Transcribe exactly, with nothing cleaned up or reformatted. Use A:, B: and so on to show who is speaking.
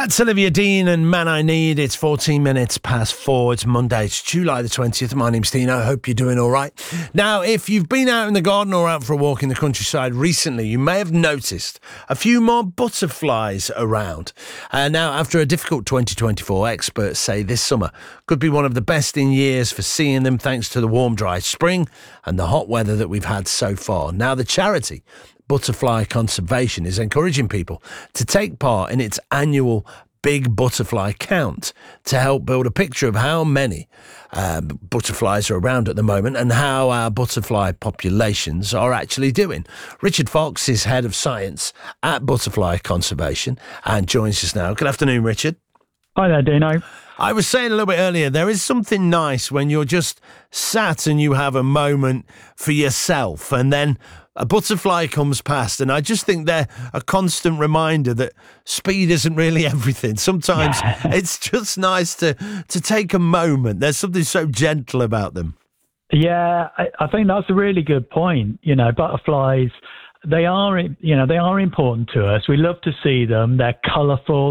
A: That's Olivia Dean and Man I Need. It's fourteen minutes past four. It's Monday. It's July the twentieth. My name's Dino. I hope you're doing all right. Now, if you've been out in the garden or out for a walk in the countryside recently, you may have noticed a few more butterflies around. Uh, now, after a difficult twenty twenty-four, experts say this summer could be one of the best in years for seeing them thanks to the warm, dry spring and the hot weather that we've had so far. Now, the charity Butterfly Conservation is encouraging people to take part in its annual Big Butterfly Count to help build a picture of how many uh, butterflies are around at the moment and how our butterfly populations are actually doing. Richard Fox is head of science at Butterfly Conservation and joins us now. Good afternoon, Richard.
B: Hi there, Dino.
A: I was saying a little bit earlier, there is something nice when you're just sat and you have a moment for yourself and then a butterfly comes past, and I just think they're a constant reminder that speed isn't really everything. Sometimes it's just nice to, to take a moment. There's something so gentle about them.
B: Yeah, I, I think that's a really good point. You know, butterflies, they are, you know, they are important to us. We love to see them. They're colourful.